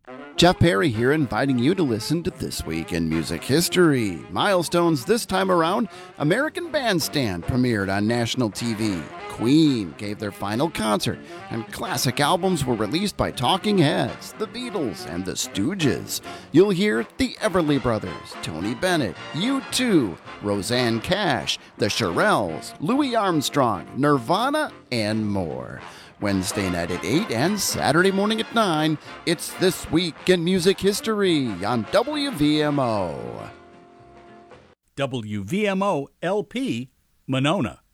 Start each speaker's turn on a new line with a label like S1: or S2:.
S1: Jeff Perry here, inviting you to listen to This Week in Music History. Milestones this time around: American Bandstand premiered on national TV. Queen gave their final concert, and classic albums were released by Talking Heads, The Beatles, and The Stooges. You'll hear the Everly Brothers, Tony Bennett, U2, Roseanne Cash, The Shirelles, Louis Armstrong, Nirvana, and more. Wednesday night at 8 and Saturday morning at 9, it's This Week in Music History on WVMO.
S2: WVMO LP, Monona.